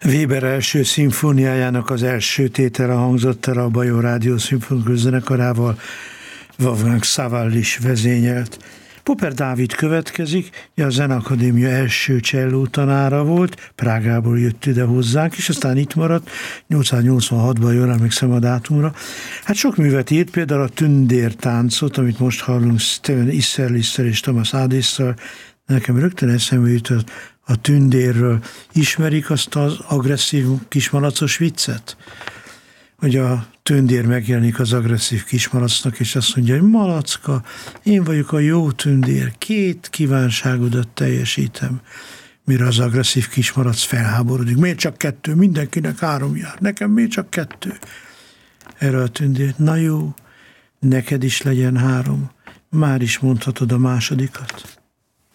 Weber első szimfóniájának az első tétele hangzott el a Bajor Rádió Szimfonikus Zenekarával, Wolfgang Sawall is vezényelt. Popper Dávid következik, a Zeneakadémia első cselló tanára volt, Prágából jött ide hozzánk, és aztán itt maradt, 886-ban jól emlékszem a dátumra. Hát sok művet írt, például a Tündértáncot, amit most hallunk Steven Isserlisszel és Thomas Adésszal. Nekem rögtön eszembe jutott a tündérről. Ismerik azt az agresszív kismalacos viccet? Hogy a tündér megjelenik az agresszív kismalacnak, és azt mondja, hogy Malacka, én vagyok a jó tündér, 2 kívánságodat teljesítem. Mire az agresszív kismalac felháborodik. Miért csak 2? Mindenkinek 3 jár. Nekem miért csak 2? Erre a tündér, na jó, neked is legyen 3. Már is mondhatod a másodikat.